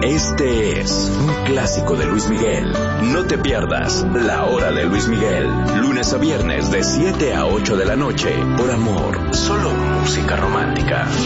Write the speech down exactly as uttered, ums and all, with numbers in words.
Este es un clásico de Luis Miguel. No te pierdas La Hora de Luis Miguel. Lunes a viernes de siete a ocho de la noche. Por Amor. Solo música romántica.